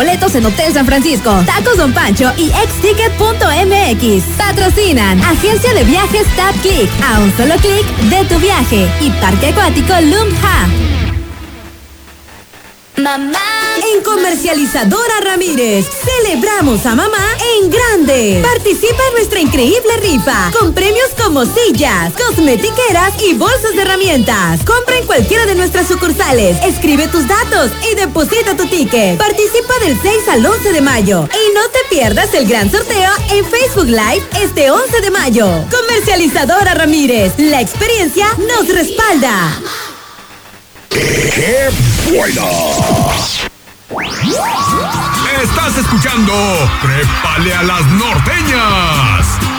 boletos en Hotel San Francisco, Tacos Don Pancho y Xticket.mx. Patrocinan Agencia de Viajes Tap Click, a un solo clic de tu viaje, y Parque Acuático Lumha. Mamá. En Comercializadora Ramírez, celebramos a mamá en grande. Participa en nuestra increíble rifa, con premios como sillas, cosmetiqueras y bolsas de herramientas. Compra en cualquiera de nuestras sucursales, escribe tus datos y deposita tu ticket. Participa del 6 al 11 de mayo. Y no te pierdas el gran sorteo en Facebook Live este 11 de mayo. Comercializadora Ramírez, la experiencia nos respalda. ¡Qué buena! Estás escuchando Trépale a las Norteñas